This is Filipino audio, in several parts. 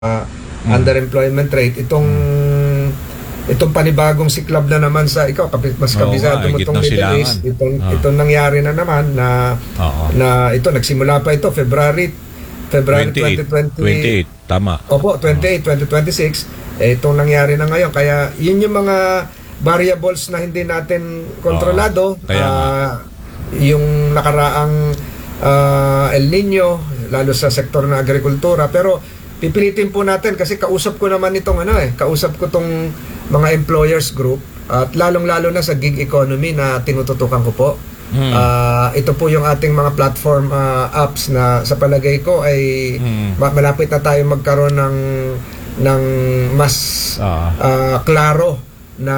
underemployment rate. Itong panibagong siklab na naman sa mas kabisado mo itong Middle East. Itong nangyari na naman na ito nagsimula pa ito February 28, tama. Opo, 2026. Itong nangyari na ngayon. Kaya yun yung mga variables na hindi natin kontrolado. Yung nakaraang El Nino, lalo sa sektor ng agrikultura. Pero pipilitin po natin kasi kausap ko naman itong kausap ko tong mga employers group at lalong-lalo na sa gig economy na tinututukan ko po. Ito po yung ating mga platform apps na sa palagay ko ay malapit na tayo magkaroon ng mas klaro na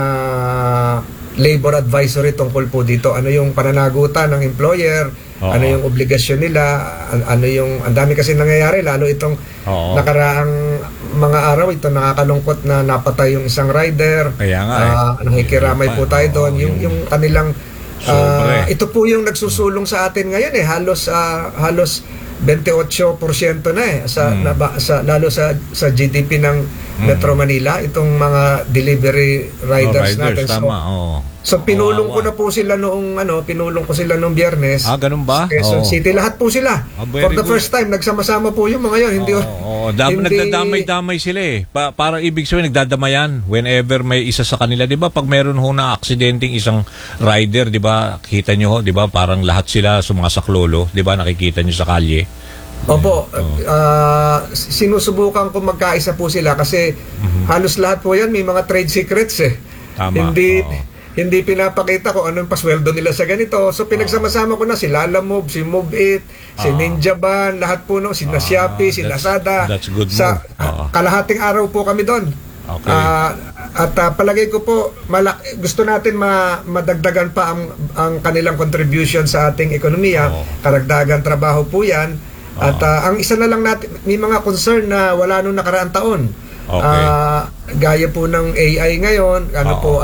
labor advisory tungkol po dito. Ano yung pananagutan ng employer, ano yung obligasyon nila, ano yung ang dami kasi nangyayari lalo itong nakaraang mga araw ito nakakalungkot na napatay yung isang rider. Kaya nga nakikiramay po tayo doon yung kanilang ito po yung nagsusulong sa atin ngayon halos 28% na lalo sa GDP ng Metro Manila itong mga delivery riders natin. So pinulong ko na po sila pinulong ko sila noong Biyernes. Ganun ba? Quezon City lahat po sila. For the first time nagsama-sama po yung mga yon. Nagdadamay-damay sila para ibig sabihin nagdadamayan whenever may isa sa kanila, 'di ba? Pag meron na aksidenteng isang rider, 'di ba? Kita nyo 'di ba? Parang lahat sila sumasaklolo, 'di ba? Nakikita nyo sa kalye. Opo, sinusubukan ko magkaisa po sila kasi halos lahat po yan may mga trade secrets Tama. Hindi pinapakita ko anong pasweldo nila sa ganito. So pinagsama-sama ko na si Lalamove, si Move It, si Ninja Van, lahat po si Shopee, si Lazada. That's good sa kalahating araw po kami doon. Okay. At palagay ko po gusto natin madagdagan pa ang kanilang contribution sa ating ekonomiya. Karagdagan trabaho po 'yan. At ang isa na lang natin, may mga concern na wala nung nakaraang taon. Gaya po ng AI ngayon,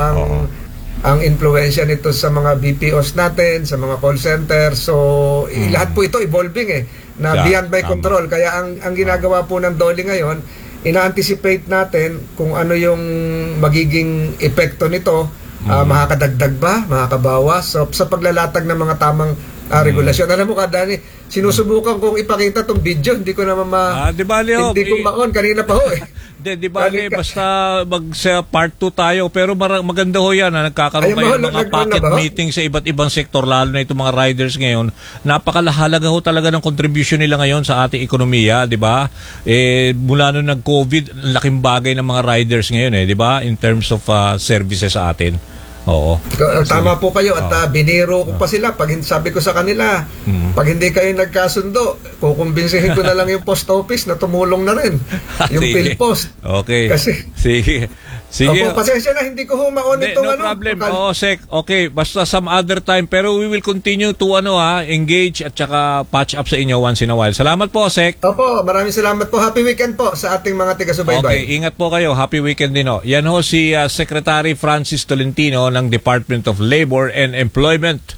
ang influensya nito sa mga BPOs natin, sa mga call center. So, lahat po ito evolving na beyond my control. Kaya ang ginagawa po ng DOLE ngayon, ina-anticipate natin kung ano yung magiging epekto nito. Makakadagdag ba? Makakabawas? So, sa paglalatag ng mga tamang regulasyon. Alam mo ka, Dani, sinusubukan kong ipakita tong video, hindi ko naman di bali, hindi ko ma-on, kanina pa ho Di bali, basta sa part 2 tayo, pero maganda ho yan, nagkakaroon kayo ng mga pocket meeting sa iba't ibang sektor, lalo na itong mga riders ngayon. Napakahalaga ho talaga ng contribution nila ngayon sa ating ekonomiya, di ba? Mula nung nag-COVID, laking bagay ng mga riders ngayon, di ba? In terms of services sa atin. Oo. Tama po kayo at biniro ko pa sila pag sabi ko sa kanila pag hindi kayo nagkasundo kukumbinsihin ko na lang yung post office na tumulong na rin yung PhilPost. Okay. Kasi sige. Opo, pasensya na hindi ko humaon itong no problem. Sek. Okay, basta some other time pero we will continue to engage at saka patch up sa inyo once in a while. Salamat po, Sek. Opo, maraming salamat po. Happy weekend po sa ating mga taga-subaybay. Okay, ingat po kayo. Happy weekend din ho. Yan ho si Secretary Francis Tolentino ng Department of Labor and Employment.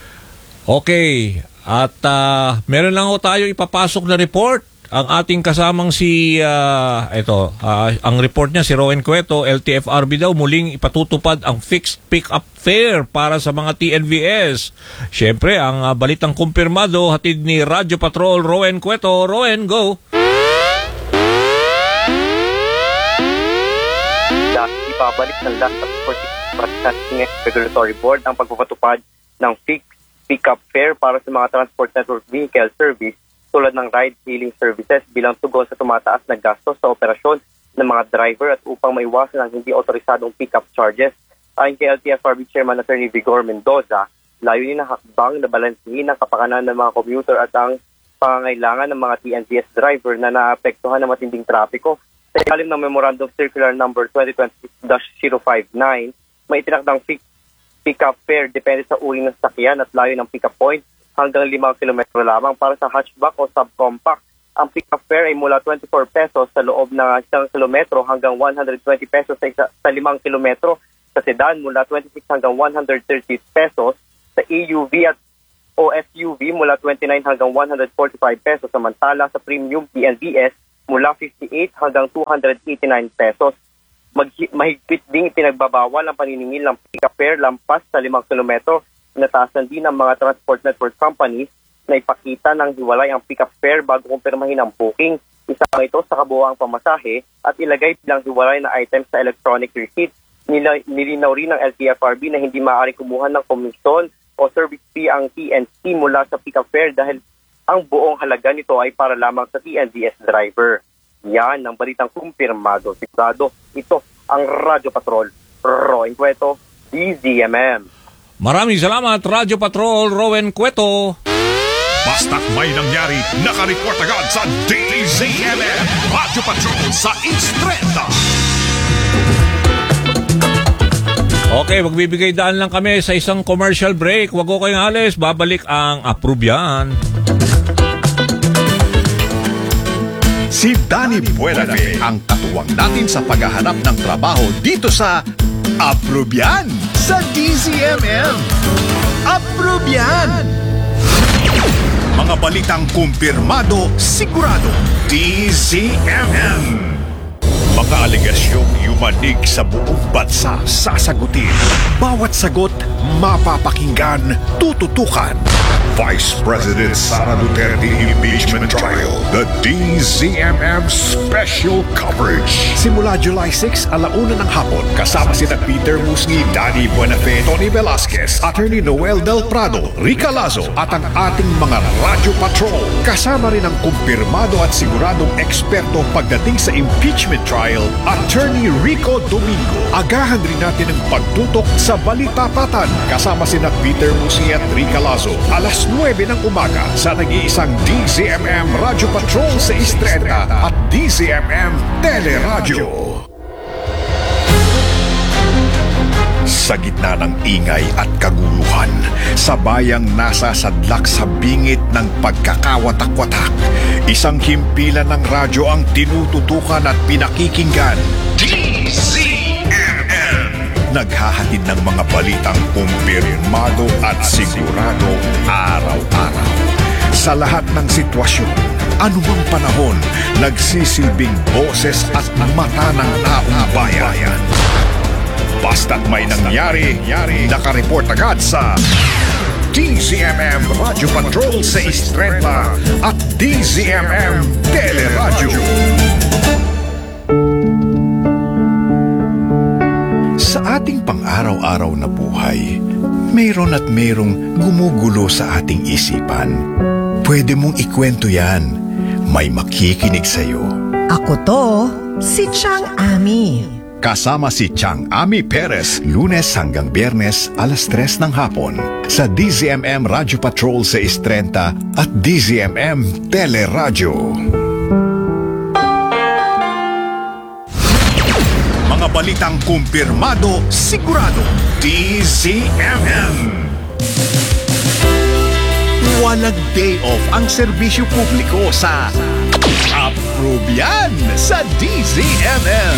Okay, at meron lang ho tayo ipapasok na report. Ang ating kasamang ang report niya si Rowan Cueto, LTFRB daw muling ipatutupad ang fixed pick-up fare para sa mga TNVS. Siyempre, ang balitang kumpirmado hatid ni Radyo Patrol Rowan Cueto. Rowan, go! Ipabalik ng Land Transportation Processing Regulatory Board ang pagpapatupad ng fixed pick-up fare para sa mga Transport Network Vehicle Service tulad ng ride-hailing services bilang tugon sa tumataas na gastos sa operasyon ng mga driver at upang maiwasan ang hindi otorisadong pick-up charges. Ayon kay LTFRB Chairman Attorney Vigor Mendoza, layunin ng hakbang na balansihin ang kapakanan ng mga commuter at ang pangangailangan ng mga TNVS driver na naapektuhan ng matinding trapiko. Sa ilalim ng Memorandum Circular Number 2026-059, may itinakdang fixed pick-up fare depende sa uri ng sakyan at layo ng pick-up point hanggang 5 kilometro lamang. Para sa hatchback o subcompact, ang pick-up fare ay mula 24 pesos sa loob ng 1 kilometro hanggang 120 pesos sa 5 kilometro. Sa sedan, mula 26 hanggang 130 pesos. Sa AUV at o SUV, mula 29 hanggang 145 pesos. Samantala, sa premium PNVS, mula 58 hanggang 289 pesos. Mahigpit ding pinagbabawal ang paniningil ng pick-up fare lampas sa 5 kilometro. Inatasan din ng mga transport network companies na ipakita ng hiwalay ang pick-up fare bago kumpirmahin ang booking. Isama ito sa kabuuang pamasahe at ilagay bilang hiwalay na items sa electronic receipt. Nilinaw rin ng LTFRB na hindi maaari kumuha ng komisyon o service fee ang TNC mula sa pick-up fare dahil ang buong halaga nito ay para lamang sa TNVS driver. Yan ang balitang kumpirmado. Sigurado, ito ang Radyo Patrol. Roen Cueto, DZMM. Maraming salamat, Radyo Patrol, Roen Cueto. Basta't may nangyari, nakareport agad sa DZMM. Radyo Patrol sa Instrenta. Okay, magbibigay daan lang kami sa isang commercial break. Huwag ko kayong alis, babalik ang Approve Yan. Si Danny Buenafe ang katuwang natin sa paghahanap ng trabaho dito sa Approve Yan sa DZMM. Approve Yan! Mga balitang kumpirmado, sigurado, DZMM. Mga aligasyong yumanig sa buong bansa sasagutin. Bawat sagot mapapakinggan, tututukan. Vice President Sara Duterte Impeachment Trial. The DZMM Special Coverage. Simula July 6, 1:00 ng hapon. Kasama sina Peter Musni, Danny Buenafe, Tony Velasquez, Attorney Noel Del Prado, Rica Lazo, at ang ating mga Radyo Patrol. Kasama rin ang kumpirmado at siguradong eksperto pagdating sa impeachment trial, Attorney Rico Domingo. Agahan rin natin ang pagtutok sa Balitapatan. Kasama sina Peter Musni at Rica Lazo. Alas 9 ng umaga sa nag-iisang DZMM Radyo Patrol sa Istreta at DZMM Teleradyo. Sa gitna ng ingay at kaguluhan, sa bayang nasa sadlak sa bingit ng pagkakawatak-watak, isang himpilan ng radyo ang tinututukan at pinakikinggan. DZMM! Naghahatid ng mga balitang kumpirmado at sigurado araw-araw. Sa lahat ng sitwasyon, anumang panahon, nagsisilbing boses at mata ng taong bayan. Basta't may nangyari, nakareport agad sa DZMM Radyo Patrol sa Istreta at DZMM Teleradyo. Sa ating pang-araw-araw na buhay, mayroon at mayroong gumugulo sa ating isipan. Pwede mong ikwento yan. May makikinig sa'yo. Ako to, si Chang Ami. Kasama si Chang Ami Perez, Lunes hanggang Biyernes, alas 3 ng hapon sa DZMM Radyo Patrol sa Istrenta at DZMM Teleradyo. Mga balitang kumpirmado, sigurado, DZMM. Walang day off ang serbisyo publiko sa Approve Yan sa DZMM.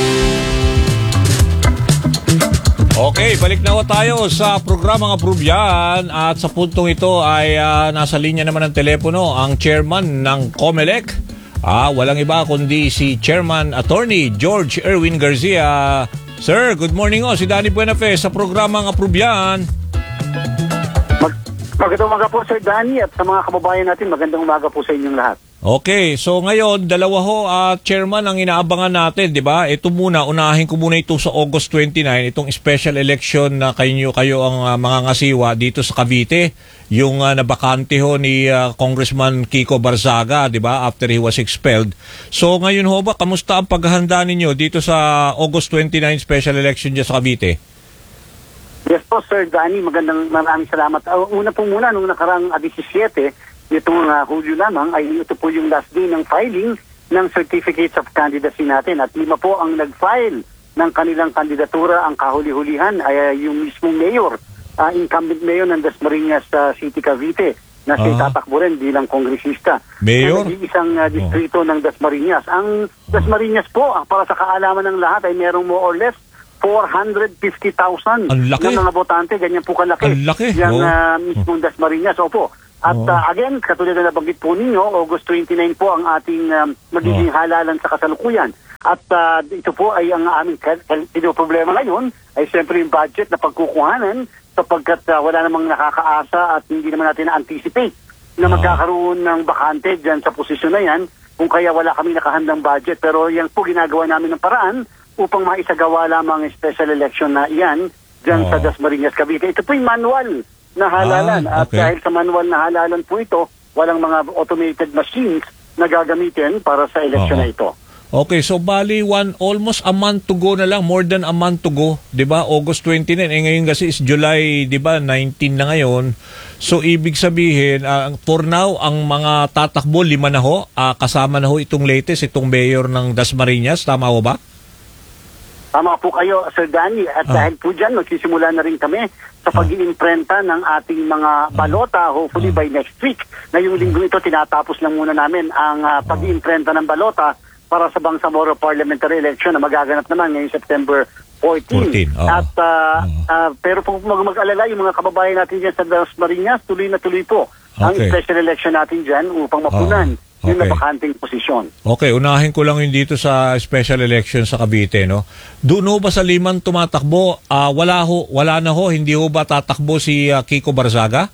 Okay, balik na ho tayo sa programang Approve Yan. At sa puntong ito ay nasa linya naman ng telepono ang chairman ng COMELEC. Walang iba kundi si Chairman Attorney George Erwin Garcia. Sir, good morning ho. Si Danny Buenafe sa programang Approve Yan. Magandang umaga po Sir Danny at sa mga kababayan natin, magandang umaga po sa inyong lahat. Okay, so ngayon, dalawa ho chairman ang inaabangan natin, di ba? Ito muna, unahin ko muna ito sa August 29, itong special election na kayo ang mga ngasiwa dito sa Cavite, yung nabakante ho ni Congressman Kiko Barzaga, di ba? After he was expelled. So ngayon ho ba, kamusta ang paghahanda ninyo dito sa August 29 special election dyan sa Cavite? Yes po Sir Danny, maraming salamat. Una po muna, nung nakarang 17, itong Hulyo lamang, ay ito po yung last day ng filing ng Certificates of Candidacy natin. At 5 po ang nag-file ng kanilang kandidatura. Ang kahuli-hulihan ay yung mismong mayor, incumbent mayor ng Dasmariñas City, Cavite, na siya tatakbo rin bilang kongresista. Mayor? Isang distrito ng Dasmariñas. Ang Dasmariñas po, para sa kaalaman ng lahat, ay merong more or less 450,000 ang laki ng mga botante. Ganyan po kalaki. Ang laki. Yung mismong Dasmariñas. Opo. At again, katulad na nabanggit po ninyo, August 29 po ang ating magiging halalan sa kasalukuyan. At ito po ay ang aming problema ngayon ay siyempre yung budget na pagkukuhanan sapagkat wala namang nakakaasa at hindi naman natin na-anticipate na magkakaroon ng bakante dyan sa posisyon na yan kung kaya wala kami nakahandang budget. Pero yan po ginagawa namin ng paraan upang maisagawa lamang ang special election na iyan dyan sa Dasmariñas, Cavite. Ito po yung manual na halalan. At dahil sa manual na halalan po ito, walang mga automated machines na gagamitin para sa election na ito. Okay, so bali almost a month to go na lang, more than a month to go, 'di ba? August 29. Ngayon kasi is July, 'di ba? 19 na ngayon. So ibig sabihin, for now ang mga tatakbo 5 na ho, kasama na ho itong latest, itong mayor ng Dasmariñas, tama ho ba? Tama po kayo, Sir Danny. At dahil po dyan, magsisimula na rin kami sa pag-iimprenta ng ating mga balota, hopefully by next week. Ngayong linggo ito, tinatapos lang muna namin ang pag-iimprenta ng balota para sa Bangsamoro parliamentary election na magaganap naman ngayong September 14. At pero kung mag-alala yung mga kababayan natin dyan sa Dasmariñas, tuloy na tuloy po ang special election natin dyan upang mapunan yung nabakanting posisyon. Okay, unahin ko lang yung dito sa special election sa Cavite, no? Doon ho ba sa 5 tumatakbo, wala na ho, hindi ho ba tatakbo si Kiko Barzaga?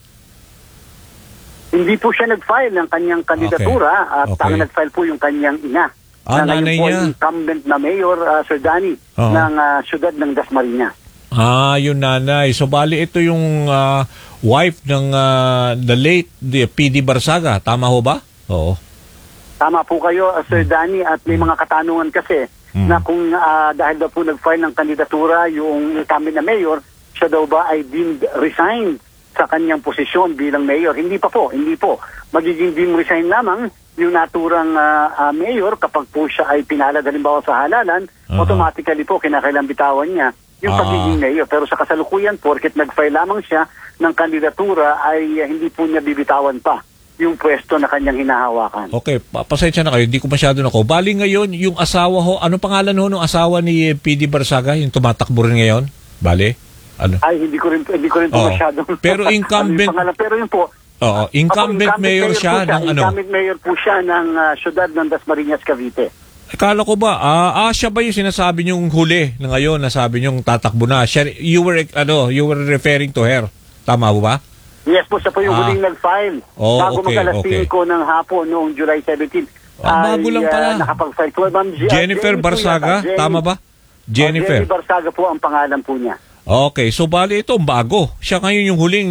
Hindi po siya nag-file ng kanyang kandidatura at ang nag-file po yung kanyang ina. Nanay niya. Incumbent na mayor, Sir Danny, ng siyudad ng Dasmariñas. Yung nanay. So, bali ito yung wife ng the late PD Barzaga. Tama ho ba? Oo. Tama po kayo, Sir Danny, at may mga katanungan kasi na kung dahil daw po nag-file ng kandidatura yung incumbent na mayor, siya daw ba ay deemed resigned sa kanyang posisyon bilang mayor. Hindi po. Magiging deemed resign lamang yung naturang mayor kapag po siya ay pinalad halimbawa sa halalan, automatically po kinakailang bitawan niya yung pagiging mayor. Pero sa kasalukuyan, porket nag-file lamang siya ng kandidatura ay hindi po niya bibitawan pa yung pwesto na kanyang hinahawakan. Okay, pasensya na kayo, hindi ko masyado na ko. Bali ngayon, yung asawa ho, ano pangalan ho ng asawa ni PD Barzaga, yung tumatakbo rin ngayon? Bali? Ano? Ay, hindi ko rin po masyado. Pero incumbent, pero yun po, incumbent mayor siya ng ano? Incumbent mayor po siya ng siyudad ng Dasmariñas, Cavite. Akala ko ba, siya ba yung sinasabi niyong huli na ngayon na sabi niyong tatakbo na? Siya, you were referring to her. Tama ba? Yes po, siya po yung huling nag-file. Bago mag-alas 5 ng hapon noong July 17. Bago lang pala. Nakapag-file po. Jennifer Barzaga, tama ba? Jennifer Barzaga po ang pangalan po niya. Okay, so bali ito bago. Siya ngayon yung huling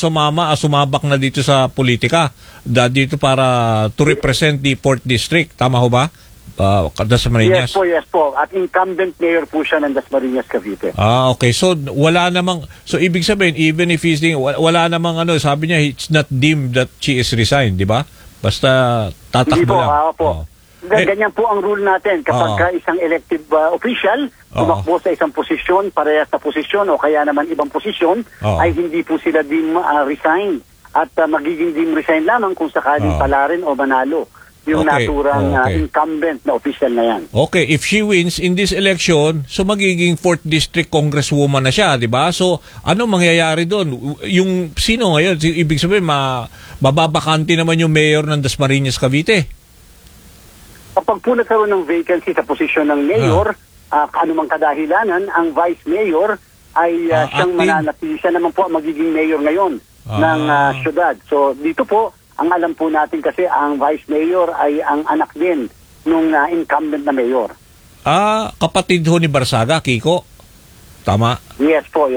sumabak na dito sa politika. Dito para to represent the 4th District. Tama ho ba? Dasmariñas. Yes po. At incumbent mayor po siya ng Dasmariñas, Cavite. Okay. So wala namang, so ibig sabihin even if he's wala namang sabi niya it's not deemed that she is resigned, di ba? Basta tatakbo lang. Po. Ganyan po ang rule natin kapag isang elective official tumakbo sa isang posisyon, parehas na posisyon o kaya naman ibang posisyon, ay hindi po sila deem resign at magiging deem resign lamang kung sakaling palarin o manalo yung naturang incumbent na official na yan. Okay, if she wins in this election, so magiging 4th District Congresswoman na siya, di ba? So, ano mangyayari doon? Yung sino ngayon? Ibig sabihin, mababakante naman yung mayor ng Dasmariñas, Cavite. Kapag po nagkaroon ng vacancy sa posisyon ng mayor, anumang kadahilanan, ang vice mayor ay siyang mananatili. Siya naman po magiging mayor ngayon ng syudad. So, dito po, ang alam po natin kasi ang vice mayor ay ang anak din nung incumbent na mayor. Kapatid ho ni Barzaga, Kiko? Tama? Yes po.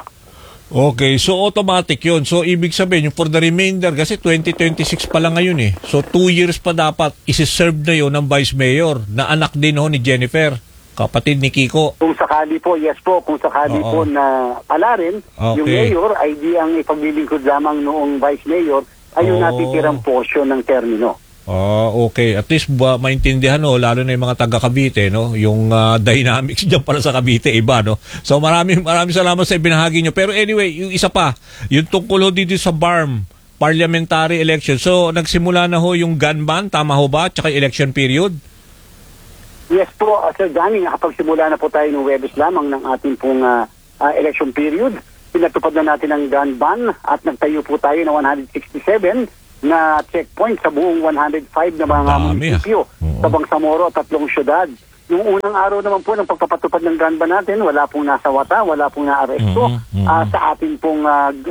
Okay, so automatic yun. So ibig sabihin, for the remainder, kasi 2026 pa lang ngayon eh. So 2 years pa dapat isi-serve na yun ng vice mayor na anak din ho ni Jennifer, kapatid ni Kiko. Kung sakali po, yes po. Kung sakali po na palarin, yung mayor ay di ang ipaglilingkod lamang noong vice mayor ay yung natitirang portion ng termino. Okay. At least maintindihan lalo na yung mga taga Cavite, no? Yung dynamics diyan para sa Cavite iba, no? So maraming salamat sa ibinahagi nyo. Pero anyway, yung isa pa, yung tungkol dito sa BARM, parliamentary election. So nagsimula na ho yung gun ban, tama ho ba? Tsaka election period? Yes po, Sir Danny, nakapagsimula na po tayo ng Webes lamang ng ating pong election period. pinatupad na natin ang gun ban at nagtayo po tayo ng 167 na checkpoint sa buong 105 na mga munisipyo sa Bangsamoro at 3 syudad. Yung unang araw naman po ng pagpapatupad ng gun ban natin, wala pong nasawata, wala pong naaresto sa ating pong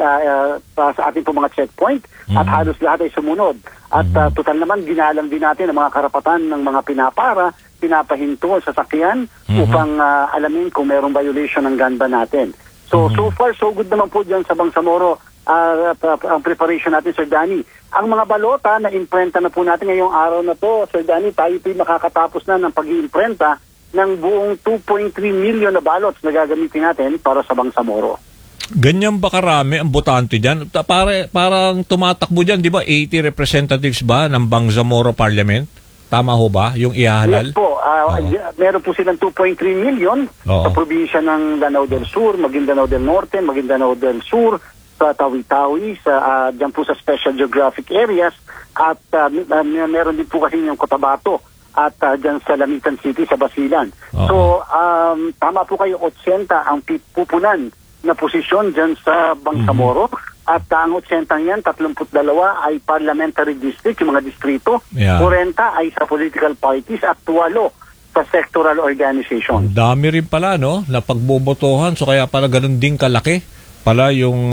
mga checkpoint at halos lahat ay sumunod. At total naman ginalang din natin ang mga karapatan ng mga pinapahinto sa sasakyan upang alamin kung mayroong violation ng gun ban natin. So far so good naman po dyan sa Bangsamoro ang preparation natin, Sir Danny. Ang mga balota na imprenta na po natin ngayong araw na to, Sir Danny, tayo po makakatapos na ng pag-iimprenta ng buong 2.3 million na ballots na gagamitin natin para sa Bangsamoro. Ganyan ba karami ang botante dyan? Parang tumatakbo dyan, di ba? 80 representatives ba ng Bangsamoro Parliament? Tama ho ba? Yung ihahalal? Yes po. Meron po silang 2.3 million sa probinsya ng Lanao del Sur, Maguindanao del Norte, Maguindanao del Sur, sa Tawi-Tawi, dyan po sa Special Geographic Areas, at meron din po kasi yung Cotabato at dyan sa Lamitan City, sa Basilan. So, tama po kayo, 80 ang pupunan na posisyon dyan sa Bangsamoro, at ang 80 yan, 32 ay parliamentary district, yung mga distrito, 40 ay sa political parties, at 8 sa sectoral organization. Dami rin pala, no, na pagbobotohan, so kaya pala ganun din kalaki pala yung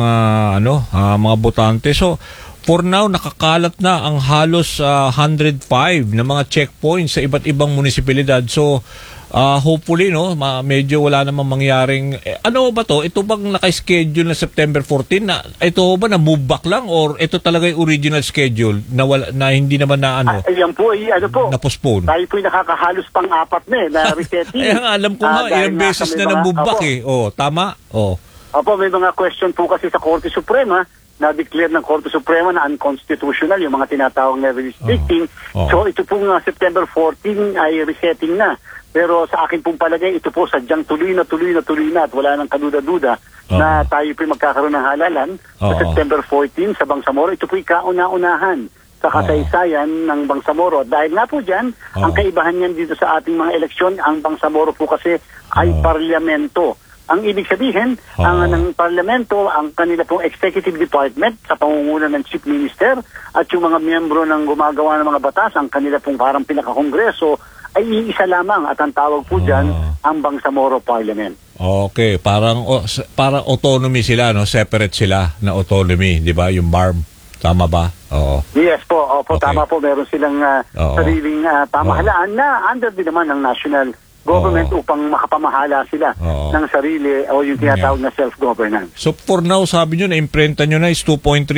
mga botante. So for now nakakalat na ang halos 105 na mga checkpoints sa iba't ibang munisipalidad. So hopefully medyo wala namang mangyaring ano ba to? Ito bang naka-schedule na September 14 na ito ba na move back lang or ito talaga yung original schedule na hindi naman na Ayan po, na postpone. Tayo po nakakahalos pang-apat na resetting. Alam ko nga ilang beses na move back tama? Opo, may mga question po kasi sa Korte Suprema na declare ng Korte Suprema na unconstitutional yung mga tinatawag na restricting. So ito pong September 14 ay resetting na. Pero sa akin pong palagay, ito po sadyang tuloy na at wala nang kaduda-duda na tayo po magkakaroon ng halalan sa September 14 sa Bangsamoro. Ito po kauna-unahan sa kasaysayan ng Bangsamoro. Dahil nga po dyan, ang kaibahan niyan dito sa ating mga eleksyon, ang Bangsamoro po kasi ay parlamento. Ang ibig sabihin, ang ng parlamento, ang kanila pong executive department sa pangunguna ng chief minister at yung mga miyembro ng gumagawa ng mga batas, ang kanila pong parang pinakakongreso, ay iisa lamang at ang tawag po dyan, ang Bangsamoro Parliament. Okay, parang autonomy sila, no? Separate sila na autonomy, di ba? Yung BARM. Tama ba? Oo. Yes po, tama po. Meron silang sariling pamahalaan na under din naman ng national government upang makapamahala sila ng sarili o yung tinatawag na self-governance. So for now, sabi nyo na imprenta nyo na is 2.3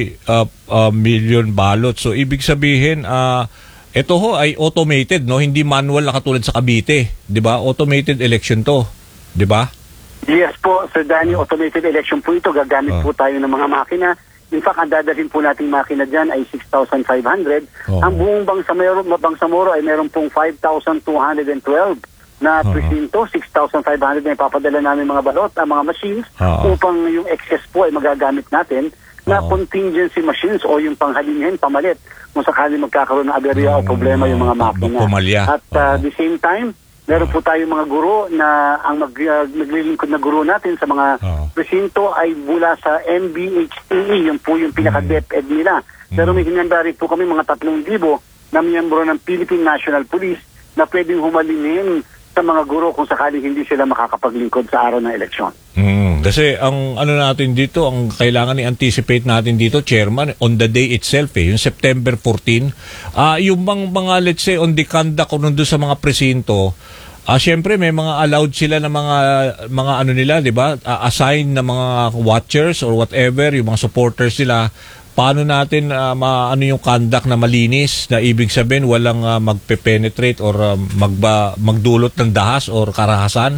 million ballots. So ibig sabihin, ito ho ay automated, no? Hindi manual na katulad sa Cavite. Di ba? Automated election to. Di ba? Yes po, Sir Danny, automated election po ito. Gagamit po tayo ng mga makina. In fact, ang dadalhin po nating makina dyan ay 6,500. Ang buong Bangsamoro ay meron pong 5,212 na presinto, 6,500 na ipapadala namin mga balot, mga machines, upang yung excess po ay magagamit natin na contingency machines o yung panghalinhin, pamalit, kung sakali magkakaroon ng aberya o problema yung mga makina. At the same time, meron po tayong mga guro na ang naglilingkod na guro natin sa mga presinto ay mula sa MBHTE, yung po yung pinaka-DepEd nila. Pero may hinandari po kami mga 3,000 na miyembro ng Philippine National Police na pwedeng humalingin sa mga guro kung sakaling hindi sila makakapaglingkod sa araw ng eleksyon. Kasi ang natin dito, ang kailangan i-anticipate natin dito, Chairman, on the day itself, yung September 14, yung mga, let's say, on the conduct o nandun sa mga presinto, syempre may mga allowed sila na mga nila, di ba? Assign na mga watchers or whatever, yung mga supporters nila. Paano natin yung conduct na malinis, na ibig sabihin walang magpe-penetrate or magdulot ng dahas or karahasan?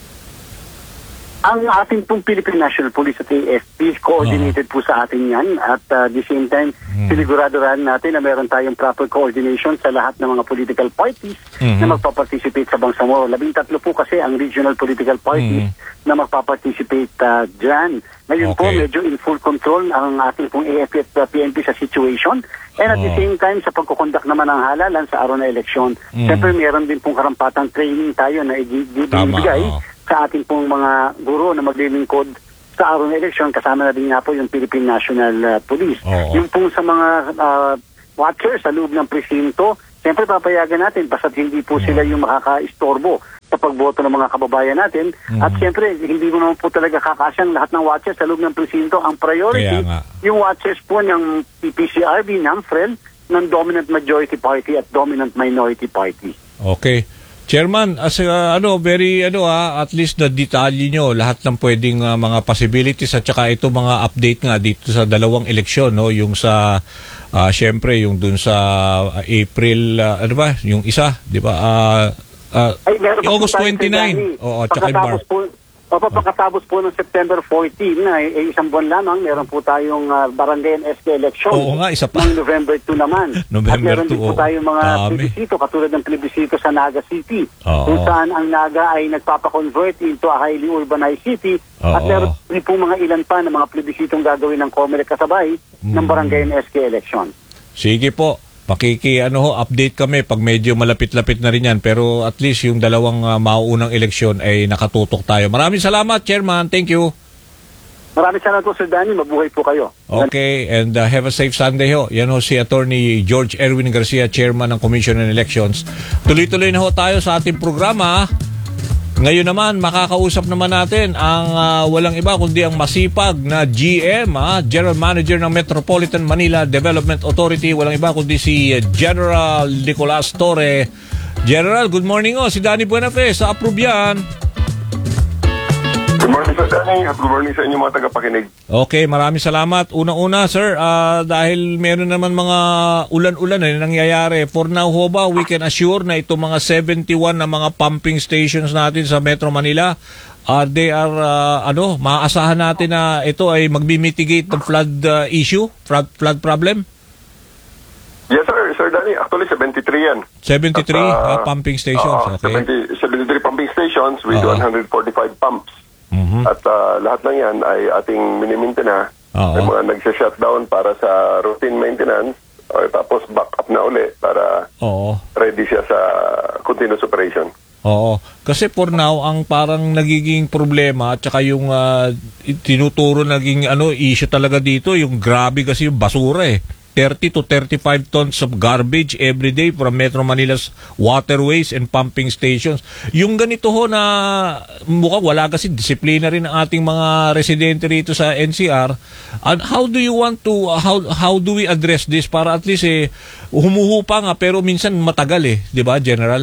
Ang ating pong Philippine National Police at AFP, coordinated po sa atin yan. At the same time, siniguradohan natin na meron tayong proper coordination sa lahat ng mga political parties na magpaparticipate sa Bangsamoro. 13 po kasi ang regional political parties na magpaparticipate dyan. Ngayon po, medyo in full control ang ating pong AFP at PNP sa situation. And at the same time, sa pagkukondak naman ng halalan sa araw na eleksyon, siyempre meron din pong karampatang training tayo na ibibigay sa ating pong mga guro na maglilingkod sa araw ng eleksyon, kasama na din nga po yung Philippine National Police. Oo. Yung pong sa mga watchers sa loob ng presinto, siyempre papayagan natin basta't hindi po sila yung makaka-istorbo sa pagboto ng mga kababayan natin. At siyempre, hindi mo naman po talaga kakasyang lahat ng watchers sa loob ng presinto. Ang priority, Kaya nga. yung watchers po ng PPCRB, ng FREL, ng dominant majority party at dominant minority party. Okay. Chairman, as at least na detalye nyo lahat ng pwedeng mga possibilities at saka ito mga update nga dito sa dalawang eleksyon, no, yung sa syempre yung dun sa April yung isa, di ba? Meron pa August po tayo, 29. Oo, tsaka pagkatapos po ng September 14 na isang buwan lamang, meron po tayong barangay and SK election. Oo nga, isa pa. Ng November 2 naman. November At meron 2, din po tayong mga dami. plebisito, katulad ng plebisito sa Naga City. Oo. Kung saan ang Naga ay nagpapakonvert into a highly urbanized city. At Oo. meron din po mga ilan pa na mga plebisitong gagawin ng COMELEC kasabay ng barangay and SK election. Sige po. Update kami pag medyo malapit-lapit na rin yan. Pero at least yung dalawang mauunang eleksyon ay nakatutok tayo. Maraming salamat, Chairman. Thank you. Maraming salamat po, Sir Danny. Mabuhay po kayo. Okay, and have a safe Sunday ho. Yan ho si Attorney George Erwin Garcia, Chairman ng Commission on Elections. Tuloy-tuloy na ho tayo sa ating programa. Ngayon naman, makakausap naman natin ang walang iba kundi ang masipag na GM, General Manager ng Metropolitan Manila Development Authority. Walang iba kundi si General Nicolas Torre. General, good morning ho. Si Danny Buenafe sa Approve yan. Good morning, Sir Danny, at good morning sa inyong mga tagapakinig. Okay, maraming salamat. Una-una, sir, dahil meron naman mga ulan-ulan na nangyayari, for now ho ba, we can assure na itong mga 71 na mga pumping stations natin sa Metro Manila, they are, maaasahan natin na ito ay magmi-mitigate ng flood issue, flood problem? Yes, Sir Danny. Actually, 73 yan. 73 pumping stations, okay. 73 pumping stations with 145 pumps. Mhm. At lahat ng yan ay ating minimaintain. May mga nagsha-shutdown para sa routine maintenance, tapos back up na uli para ready siya sa continuous operation. Oo. Kasi for now, ang parang nagiging problema at saka yung tinuturo naging issue talaga dito, yung grabe kasi yung basura 30 to 35 tons of garbage every day from Metro Manila's waterways and pumping stations. Yung ganito ho na mukhang wala kasi disiplina rin ang ating mga residente rito sa NCR. And how do you want to, how do we address this para at least humuhupa nga pero minsan matagal di ba, General?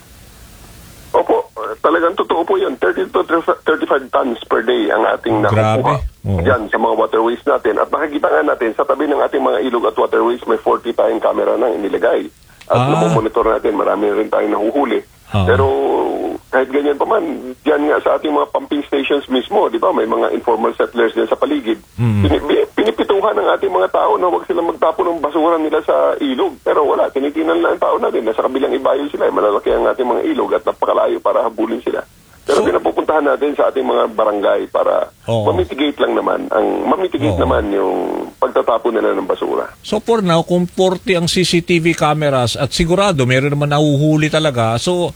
Opo, talagang totoo po yun. 30 to 35 tons per day ang ating nakukuha dyan sa mga waterways natin. At makikita nga natin, sa tabi ng ating mga ilog at waterways, may 40 tayong camera na inilagay. At namomonitor natin, marami rin tayong nahuhuli. Pero kahit ganyan pa man, dyan nga sa ating mga pumping stations mismo, di ba, may mga informal settlers din sa paligid. Pinipituhan ng ating mga tao na huwag silang magtapon ng basura nila sa ilog. Pero wala, tinitingnan lang ang tao natin. Nasa kabilang ibayo sila, malalaki ang ating mga ilog at napakalayo para habulin sila. Pero pinapupuntahan natin sa ating mga barangay para mamitigate lang naman, naman yung pagtatapon nila ng basura. So for now, kung 40 ang CCTV cameras at sigurado meron naman nahuhuli talaga, so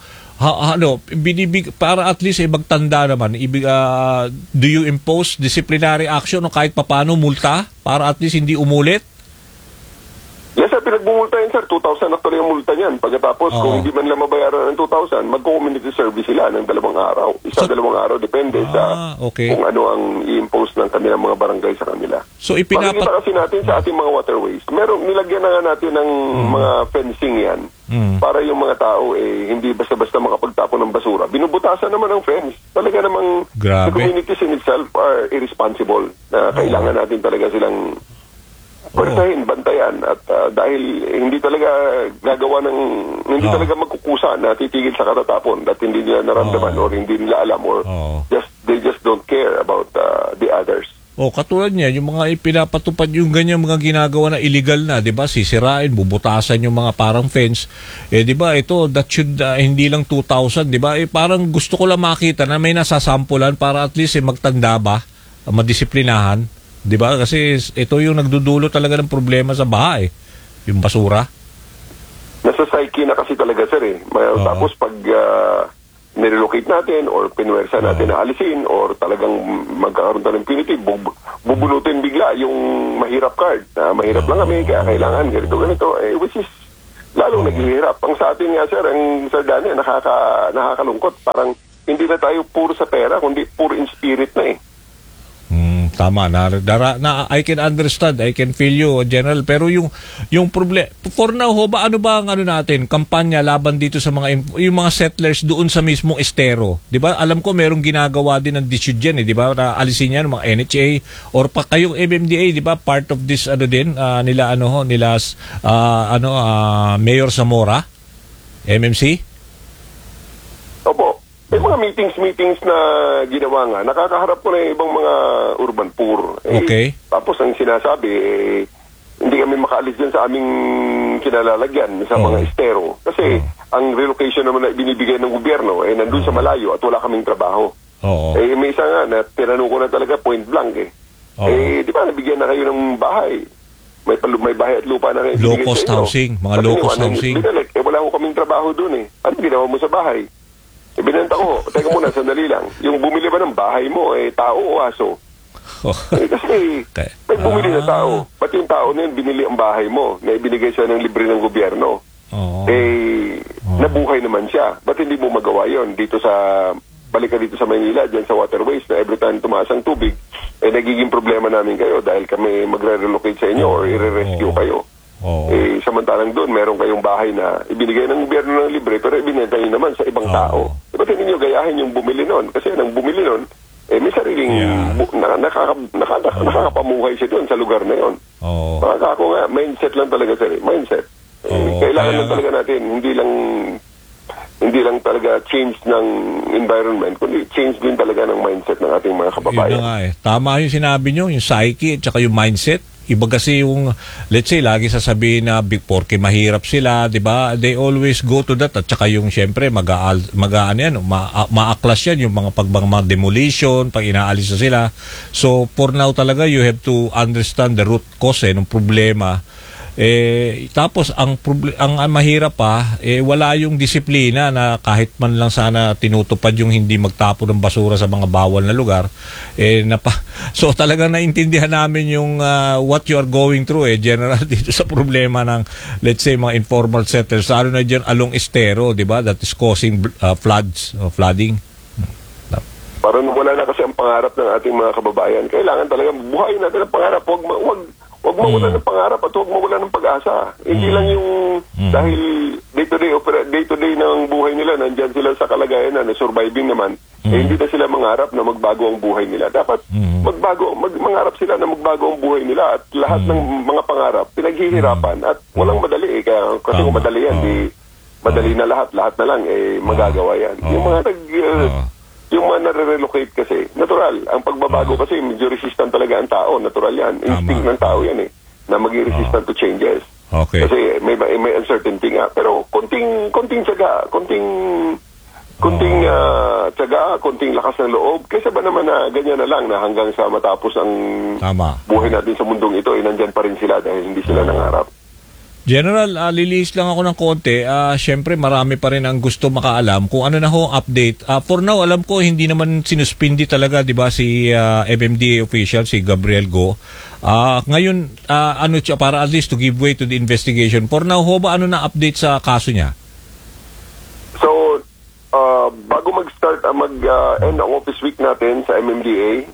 para at least magtanda naman, do you impose disciplinary action o kahit papano multa para at least hindi umulit? Yes, sir, pinagbumulta yan, sir. 2,000 actually ang multa niyan. Pagkatapos, kung hindi man lang mabayaran ng 2,000, mag-community service sila ng 2 araw. Dalawang araw, depende sa kung ano ang i-impose ng kanilang mga barangay sa kanila. So, makikita kasi natin sa ating mga waterways, nilagyan na nga natin ng mga fencing yan para yung mga tao hindi basta-basta makapagtapon ng basura. Binubutasan naman ang fence. Talaga namang the communities in itself are irresponsible. Kailangan natin talaga silang pwersahin, bantayan at dahil hindi talaga hindi talaga magkukusa na titigil sa katatapon at hindi nila naramdaman or hindi nila alam or they just don't care about the others. Katulad niya, yung mga ipinapatupad yung ganyan mga ginagawa na illegal na, 'di ba? Sisirain, bubutasan yung mga parang fence. 'Di ba? Ito that should hindi lang 2,000, 'di ba? Parang gusto ko lang makita na may nasasampulan para at least magtanda ba, madisiplinahan. Di ba? Kasi ito yung nagdudulo talaga ng problema sa bahay. Yung basura. Nasa psyche na kasi talaga, sir. Tapos pag nirelocate i-relocate natin or pinwersa natin na alisin or talagang magkakaroon tayo ng punitive, bubunutin bigla yung mahirap card na mahirap lang kami, kaya kailangan ganito, which is lalong naghihirap. Ang sa atin nga, sir, ang Sir Danny, nakakalungkot. Parang hindi na tayo puro sa pera, kundi puro in spirit na eh. Tama na I can understand, I can feel you, General, pero yung problema for now ho ba, ano ba ang natin kampanya laban dito sa yung mga settlers doon sa mismong estero, 'di ba? Alam ko merong ginagawa din ng DSUD diyan, 'di ba? Na alisin yan mga NHA or pa kayong MMDA, 'di ba? Part of this din nila Mayor Zamora, MMC. Opo. May mga meetings na ginawa nga. Nakakaharap ko na yung ibang mga urban poor. Okay. Tapos ang sinasabi, hindi kami makaalis dyan sa aming kinalalagyan sa mga estero. Kasi ang relocation naman na binibigay ng gobyerno, nandun sa malayo at wala kaming trabaho. May isa nga na tinanong ko na talaga point blank di ba nabigyan na kayo ng bahay? May bahay at lupa na kayo. Low-cost housing, mga low-cost housing. Wala ko kaming trabaho dun Ano ginawa mo sa bahay? Ibinenta ko, teka muna, sandali lang. Yung bumili ba ng bahay mo, tao o aso? Kasi may bumili na tao. Ba't yung tao na yun, binili ang bahay mo, na ibinigay siya ng libre ng gobyerno? Nabuhay naman siya. Ba't hindi mo magawa yon dito balik ka dito sa Manila, dyan sa waterways, na every time tumaas ang tubig, nagiging problema namin kayo dahil kami magre-relocate sa inyo or i-rescue kayo. Samantalang doon, meron kayong bahay na ibinigay ng gobyerno ng libre pero ibinenta nyo naman sa ibang tao. Ba't hindi nyo gayahin yung bumili nun? Kasi nang bumili nun, may sariling nakakapamuhay siya doon sa lugar na yun. Ako nga, mindset lang talaga, sir. Mindset. Kailangan lang talaga natin, hindi lang talaga change ng environment, kundi change din talaga ng mindset ng ating mga kababayan. Yun na nga Tama yung sinabi nyo, yung psyche at saka yung mindset. Iba kasi yung, let's say, lagi sasabihin na porque mahirap sila, di ba? They always go to that. At saka yung, syempre, maaklas yan, yung mga mga demolition, pag inaalis na sila. So, for now talaga, you have to understand the root cause ng problema. Tapos ang mahirap pa, wala yung disiplina na kahit man lang sana tinutupad yung hindi magtapon ng basura sa mga bawal na lugar. So talagang naintindihan namin yung what you are going through, General, dito sa problema ng, let's say, mga informal settlers, lalo na dyan along estero, di ba, that is causing flooding. Parang wala na kasi ang pangarap ng ating mga kababayan. Kailangan talaga buhayin natin ang pangarap. Huwag mawala ng pangarap at huwag mawala ng pag-asa. Hindi lang yung dahil day-to-day ng buhay nila, nandyan sila sa kalagayan na surviving naman, hindi na sila mangarap na magbago ang buhay nila. Dapat mangarap sila na magbago ang buhay nila at lahat ng mga pangarap, pinaghihirapan at walang madali. Kasi kung madali yan, madali na lahat na lang, magagawa yan. Yung mga yung mga nare-relocate kasi, natural. Ang pagbabago kasi, medyo resistant talaga ang tao. Natural yan. Instinct ng tao yan na maging resistant to changes. Okay. Kasi may uncertainty nga. Pero konting tsaga, konting tsaga, konting lakas ng loob. Kaysa ba naman na ganyan na lang na hanggang sa matapos ang buhay natin sa mundong ito, nandyan pa rin sila dahil hindi sila nangarap. General, lilihis lang ako ng konti. Siyempre, marami pa rin ang gusto makaalam kung ano na ho ang update. For now, alam ko, hindi naman sinuspindi talaga, di ba, si MMDA official, si Gabriel Go. Ngayon, para at least to give way to the investigation. For now, ho ba, ano na update sa kaso niya? So, bago mag-start, mag-end ang office week natin sa MMDA,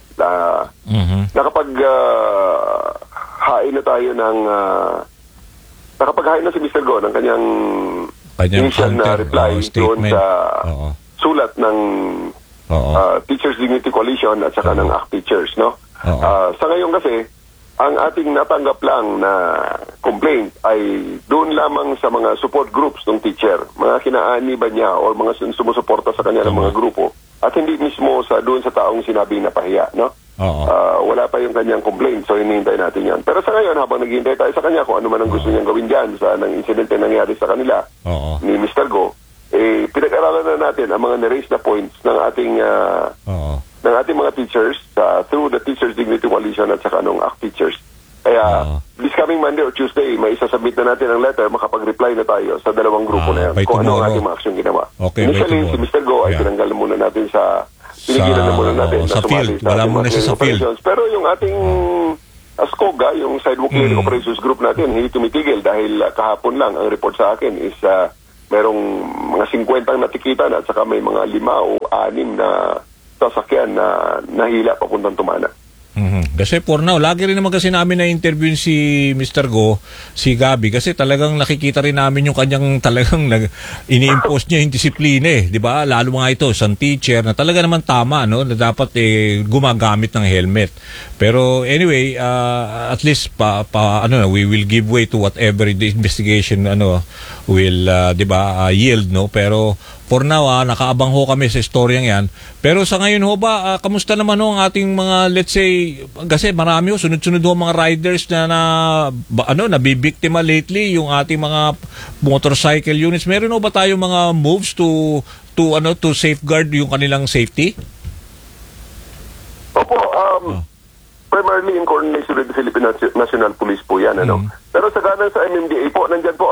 nakapag-hain na tayo ng... nakapaghain na si Mr. Go ng kanyang initial na reply doon sa sulat ng Teachers Dignity Coalition at saka ng ACT Teachers, no? Sa ngayon kasi, ang ating natanggap lang na complaint ay doon lamang sa mga support groups ng teacher, mga kinaani ba niya o mga sumusuporta sa kanya ng mga grupo, at hindi mismo doon sa taong sinabing napahiya, no? Wala pa yung kanyang complaint, so hinihintay natin yan. Pero sa ngayon, habang naghihintay tayo sa kanya kung ano man ang gusto niyang gawin dyan sa incident na nangyari sa kanila ni Mr. Go, pinag-aralan na natin ang mga na-raise na points ng ating mga teachers through the Teachers Dignity Coalition at saka ng ACT Teachers. Kaya this coming Monday or Tuesday, may isasubmit na natin ang letter, makapag-reply na tayo sa dalawang grupo na yan kung ano ang ating mga aksyon ginawa. Okay, initially, si Mr. Go ay tinanggal muna natin pinigilan na muna natin sa field. Wala muna siya sa field. Pero yung ating ASCOGA, yung Sidewalk Clearing Operations Group natin, hindi tumitigil dahil kahapon lang ang report sa akin is merong mga 50 ang natikitan at saka may mga 5 o 6 na sasakyan na nahila papuntang Tumana. Kasi for now, lagi rin naman kasi namin na-interview si Mr. Go, si Gabi, kasi talagang nakikita rin namin yung kanyang talagang ini-impose niya yung disiplina di ba? Lalo mga ito, isang teacher na talaga naman tama, no? Na dapat gumagamit ng helmet. Pero anyway, at least we will give way to whatever the investigation will di ba yield, no? Pero for now, nakaabang ho kami sa istoryang yan. Pero sa ngayon ho ba, kamusta naman ho ang ating mga, let's say, kasi marami ho, sunod-sunod ho mga riders na nabibiktima lately, yung ating mga motorcycle units. Meron ho ba tayo mga moves to safeguard yung kanilang safety? Opo, primarily in coordination with the Philippine National Police po yan, Pero sa ganan sa MMDA po, nandyan po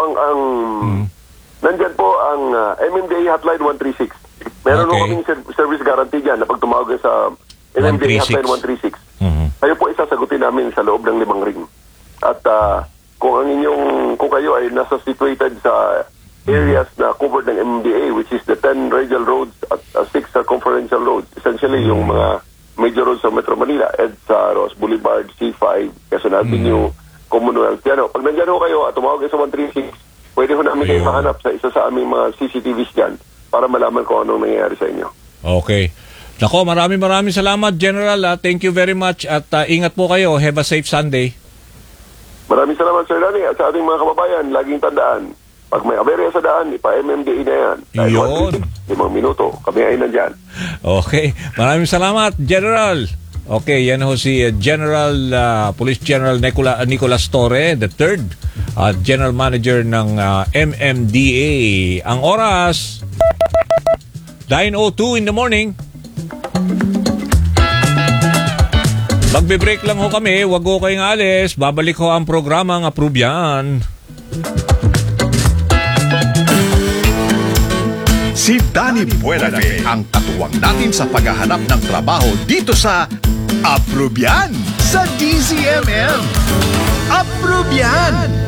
ang MMDA Hotline 136. Meron po kaming service guarantee dyan na pag tumawag sa MMDA Hotline 136. Kayo po isasagutin namin sa loob ng 5 ring. At kung kayo ay nasa situated sa areas na covered ng MMDA, which is the 10 radial roads at 6 circumferential roads, essentially yung mga major roads sa Metro Manila, EDSA, Ross Boulevard, C5, Quezon Avenue, Commonwealth. Pag nandyan ho kayo at tumawag sa 136, pwede ho namin kayo mahanap sa isa sa aming mga CCTVs dyan para malaman kung anong nangyayari sa inyo. Okay. Nako, maraming salamat, General. Thank you very much at ingat po kayo. Have a safe Sunday. Maraming salamat, Sir Danny. At sa ating mga kababayan, laging tandaan, pag may aberya sa daan, ipa-MMDA na yan. Yun. 5 minuto, kami ay nandyan. Okay. Maraming salamat, General. Okay, yan ho si Police General Nicolas Torre, the third General Manager ng MMDA. Ang oras, 9:02 in the morning. Magbe-break lang ho kami, wag ho kayong alis. Babalik ho ang programang Approve Yan. Si Danny Buenave ang katuwang natin sa paghahanap ng trabaho dito sa Approve Yan sa DZMM. Approve Yan!